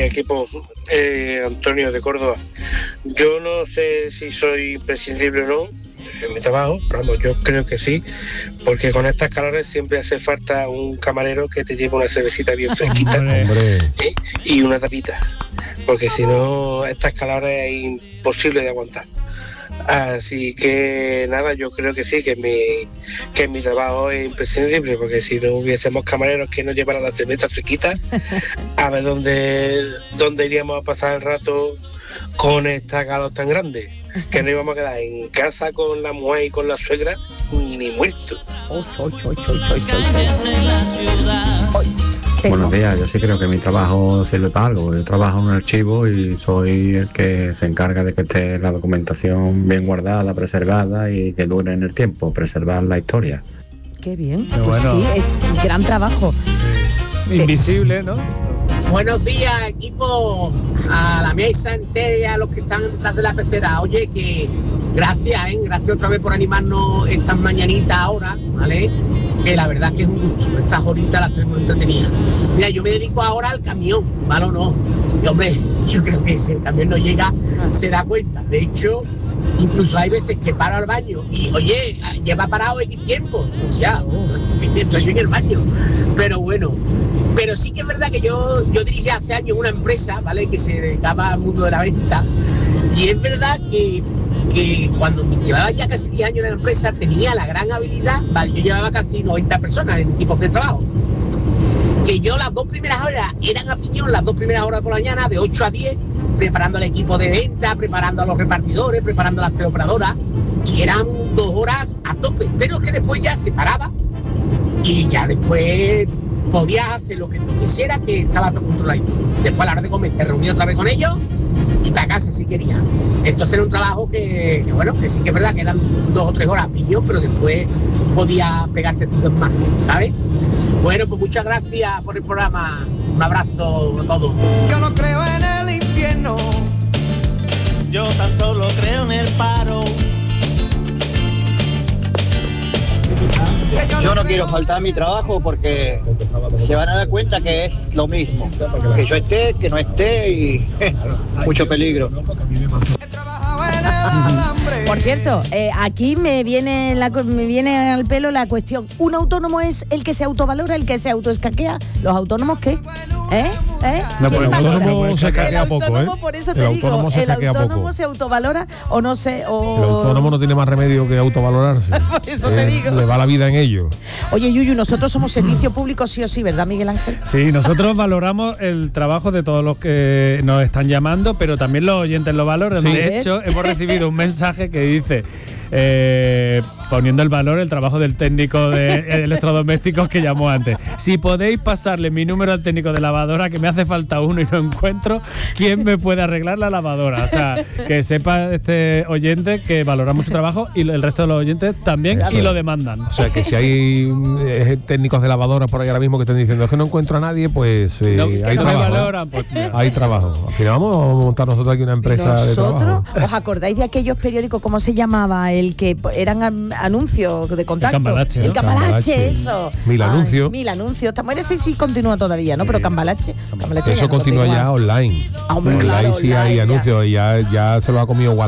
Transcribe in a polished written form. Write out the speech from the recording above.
equipo, Antonio de Córdoba. Yo no sé si soy imprescindible o no en mi trabajo, pero vamos, yo creo que sí, porque con estas calores siempre hace falta un camarero que te lleve una cervecita bien fresquita y una tapita, porque si no, estas calores es imposible de aguantar. Así que nada, yo creo que sí, que mi trabajo es imprescindible, porque si no hubiésemos camareros que nos llevaran la cerveza fresquita, a ver dónde iríamos a pasar el rato con esta calor tan grande, que no íbamos a quedar en casa con la mujer y con la suegra ni muertos. Buenos días, yo sí creo que mi trabajo sirve para algo. Yo trabajo en un archivo y soy el que se encarga de que esté la documentación bien guardada, preservada y que dure en el tiempo, preservar la historia. Qué bien, Qué pues bueno. sí, es un gran trabajo. Invisible, ¿no? Buenos días, equipo, a la mesa entera y a los que están detrás de la pecera. Oye, que gracias otra vez por animarnos estas mañanitas ahora, ¿vale? Que la verdad que es un gusto, estas horitas las tenemos entretenidas. Mira, yo me dedico ahora al camión, ¿vale o no? Y hombre, yo creo que si el camión no llega, se da cuenta. De hecho, incluso hay veces que paro al baño y, oye, lleva parado X tiempo. O sea, estoy en el baño. Pero bueno, pero sí que es verdad que yo dirigí hace años una empresa, ¿vale? Que se dedicaba al mundo de la venta. Y es verdad que cuando me llevaba ya casi 10 años en la empresa, tenía la gran habilidad, ¿vale? Yo llevaba casi 90 personas en equipos de trabajo. Que yo las 2 primeras horas eran a piñón, las 2 primeras horas por la mañana, de 8 a 10, preparando al equipo de venta, preparando a los repartidores, preparando a las teleoperadoras, y eran 2 horas a tope. Pero es que después ya se paraba y ya después podías hacer lo que tú quisieras, que estaba todo controlado. Después a la hora de comer te reuní otra vez con ellos y para casa si quería. Entonces era un trabajo que bueno, que sí que es verdad que eran 2 o 3 horas a piñón, pero después podía pegarte tu desmarque, ¿sabes? Bueno, pues muchas gracias por el programa. Un abrazo a todos. Yo no creo en el infierno, yo tan solo creo en el paro. Yo no quiero faltar a mi trabajo porque se van a dar cuenta que es lo mismo, que yo esté, que no esté y mucho peligro. Por cierto, aquí me viene al pelo la cuestión. ¿Un autónomo es el que se autovalora, el que se autoescaquea? ¿Los autónomos qué? No, ¿Quién el valora? autónomo se caquea poco, autónomo, por eso te El digo, autónomo se ¿el caquea autónomo poco. se autovalora o no se...? El autónomo no tiene más remedio que autovalorarse. Por eso te digo. Le va la vida en ello. Oye, Yuyu, nosotros somos servicio público sí o sí, ¿verdad, Miguel Ángel? Sí, nosotros valoramos el trabajo de todos los que nos están llamando, pero también los oyentes lo valoran. Sí. De hecho, hemos recibido un mensaje que dice... poniendo el valor el trabajo del técnico de electrodomésticos que llamó antes. Si podéis pasarle mi número al técnico de lavadora, que me hace falta uno y no encuentro, ¿quién me puede arreglar la lavadora? O sea, que sepa este oyente que valoramos su trabajo y el resto de los oyentes también. Eso. Y lo demandan. O sea, que si hay técnicos de lavadora por ahí ahora mismo que estén diciendo es que no encuentro a nadie, pues No, hay que no trabajo. me valoran, pues, hay trabajo. Al final vamos a montar nosotros aquí una empresa de trabajo. ¿Nosotros? ¿Os acordáis de aquellos periódicos, cómo se llamaba? El que eran anuncios de contacto. El Cambalache, eso. Mil anuncios. Mil anuncios. Ese sí continúa todavía, ¿no? Pero Cambalache Eso ya no continúa ya online. Ah, hombre, Online claro, sí hay online, anuncios y ya se lo ha comido